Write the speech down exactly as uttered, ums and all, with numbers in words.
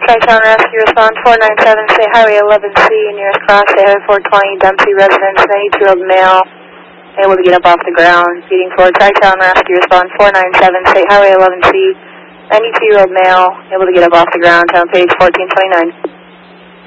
Tri-Town Rescue, respond four nine seven, State Highway eleven C, nearest cross, Highway four twenty, Dempsey residence, ninety-two-year-old male, able to get up off the ground. Feeding for Tri-Town Rescue, respond four nine seven, State Highway eleven C, ninety-two-year-old male, able to get up off the ground, town page fourteen twenty-nine.